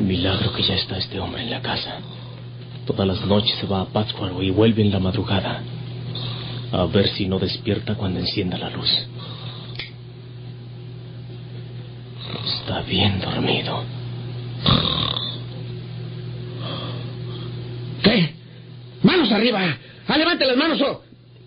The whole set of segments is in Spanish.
Milagro que ya está este hombre en la casa. Todas las noches se va a Pátzcuaro y vuelve en la madrugada. A ver si no despierta cuando encienda la luz. Está bien dormido. ¿Qué? ¡Manos arriba! ¡Ah, levante las manos! ¡Oh!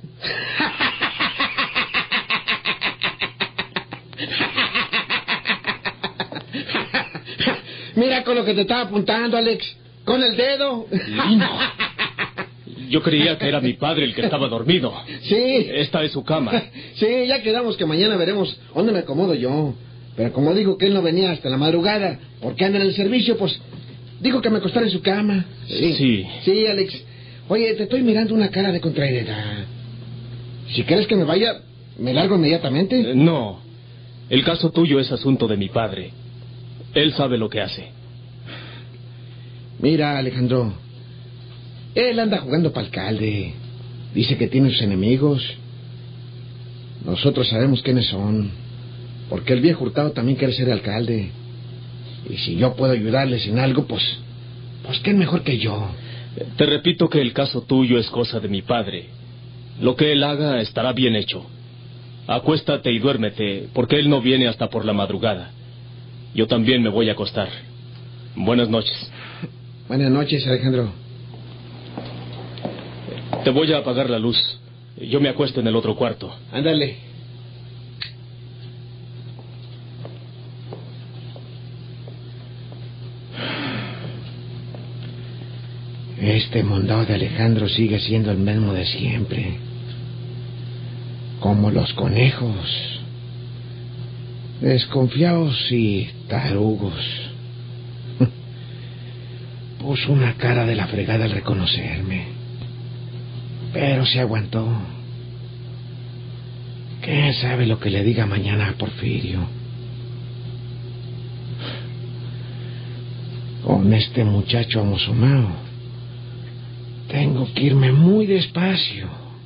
Mira con lo que te estaba apuntando, Alex. Con el dedo. Lino. Yo creía que era mi padre el que estaba dormido. Sí. Esta es su cama. Sí, ya quedamos que mañana veremos dónde me acomodo yo. Pero como digo que él no venía hasta la madrugada, porque anda en el servicio, pues dijo que me acostara en su cama. Sí. Sí, Alex. Oye, te estoy mirando una cara de contrariedad. Si quieres que me vaya, ¿me largo inmediatamente? No. El caso tuyo es asunto de mi padre. Él sabe lo que hace. Mira, Alejandro, él anda jugando para alcalde. Dice que tiene sus enemigos. Nosotros sabemos quiénes son, porque el viejo Hurtado también quiere ser alcalde. Y si yo puedo ayudarles en algo, pues ¿quién mejor que yo? Te repito que el caso tuyo es cosa de mi padre. Lo que él haga estará bien hecho. Acuéstate y duérmete, porque él no viene hasta por la madrugada. Yo también me voy a acostar. Buenas noches. Buenas noches, Alejandro. Te voy a apagar la luz. Yo me acuesto en el otro cuarto. Ándale. Este mondado de Alejandro sigue siendo el mismo de siempre. Como los conejos. Desconfiados y tarugos. Puso una cara de la fregada al reconocerme. Pero se aguantó. ¿Quién sabe lo que le diga mañana a Porfirio? Con este muchacho amosomao tengo que irme muy despacio.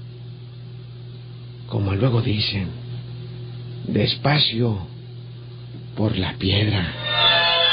Como luego dicen, despacio por la piedra.